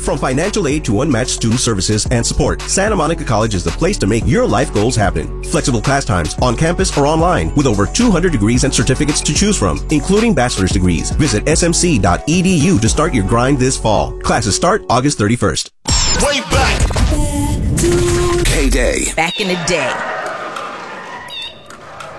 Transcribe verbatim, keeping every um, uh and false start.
From financial aid to unmatched student services and support, Santa Monica College is the place to make your life goals happen. Flexible class times, on campus or online, with over two hundred degrees and certificates to choose from, including bachelor's degrees. Visit s m c dot e d u to start your grind this fall. Classes start August thirty-first. Way back. K-Day. Back in the day.